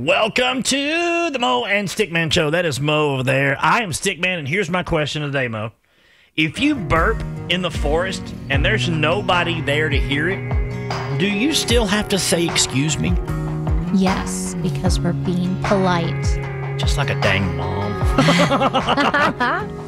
Welcome to the Mo and Stickman Show. That is Mo over there. I am Stickman, and here's my question of the day, Mo. If you burp in the forest and there's nobody there to hear it, do you still have to say excuse me? Yes, because we're being polite. Just like a dang mom.